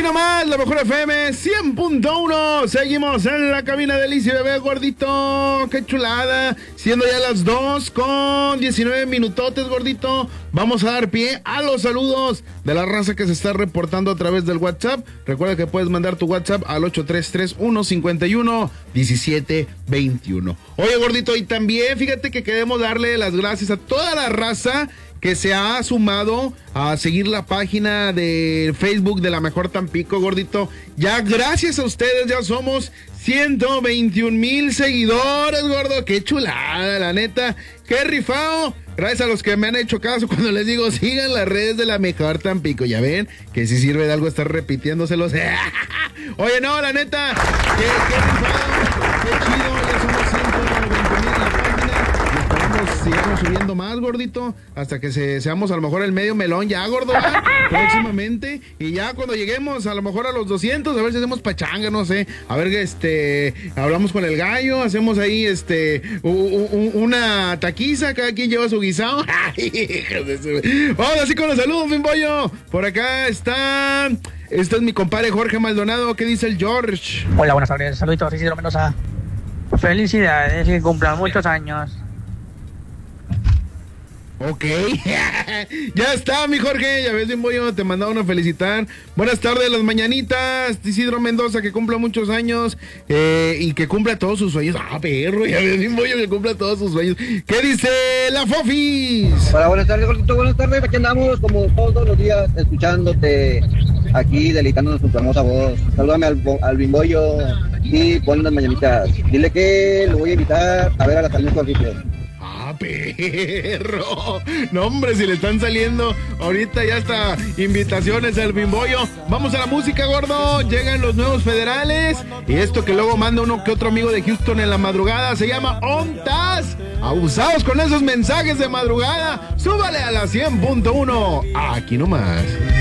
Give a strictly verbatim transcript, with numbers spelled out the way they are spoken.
nomás, la mejor F M cien punto uno. Seguimos en la cabina de Liz y Bebé, gordito. Qué chulada. Siendo ya las dos con diecinueve minutotes, gordito. Vamos a dar pie a los saludos de la raza que se está reportando a través del WhatsApp. Recuerda que puedes mandar tu WhatsApp al ocho tres tres uno cinco uno uno siete dos uno. Oye, gordito, y también fíjate que queremos darle las gracias a toda la raza que se ha sumado a seguir la página de Facebook de La Mejor Tampico, gordito. Ya gracias a ustedes ya somos ciento veintiún mil seguidores, gordo. Qué chulada, la neta. Qué rifado. Gracias a los que me han hecho caso cuando les digo sigan las redes de La Mejor Tampico. Ya ven que si sirve de algo estar repitiéndoselos. Oye, no, la neta. Qué, qué rifado. Qué chido. Ya somos ciento veinte mil en la página. Y esperamos sigamos subiendo más, gordito, hasta que se, seamos a lo mejor el medio melón ya, gordo, ¿verdad? Próximamente. Y ya cuando lleguemos a lo mejor a los doscientos, a ver si hacemos pachanga, no sé. A ver, este, hablamos con el gallo, hacemos ahí, este, u, u, una taquiza, cada quien lleva su guisado. Vamos así con los saludos, Bimbollo. Por acá está, este es mi compadre Jorge Maldonado. ¿Qué dice el George? Hola, buenas tardes, saluditos, Isidro Mendoza. Felicidades, que cumplan muchos años. Ok, ya está, mi Jorge, ya ves, bien voy te mandaron a felicitar. Buenas tardes, las mañanitas, Isidro Mendoza, que cumpla muchos años eh, y que cumpla todos sus sueños. Ah, perro, ya ves, bien voy que cumpla todos sus sueños. ¿Qué dice la Fofis? Hola, buenas tardes, gordito, buenas tardes, aquí andamos como todos los días escuchándote, aquí deleitándonos con tu hermosa voz. Salúdame al, al Bimbollo y ponle unas mañanitas. Dile que lo voy a invitar a ver a la Talento Arbitre. ¡Ah, perro! No, hombre, si le están saliendo ahorita ya hasta invitaciones al Bimbollo. Vamos a la música, gordo. Llegan los nuevos federales. Y esto que luego manda uno que otro amigo de Houston en la madrugada se llama Ontas. Abusados con esos mensajes de madrugada. Súbale a la cien punto uno. Aquí nomás.